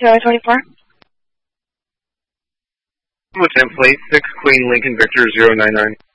024. With template 6 Queen Lincoln Victor 099.